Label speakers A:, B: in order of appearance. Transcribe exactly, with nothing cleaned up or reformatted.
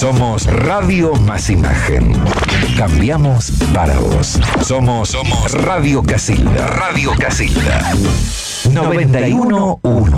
A: Somos Radio Más Imagen. Cambiamos para vos. Somos, somos Radio Casilda. Radio Casilda. noventa y uno punto uno.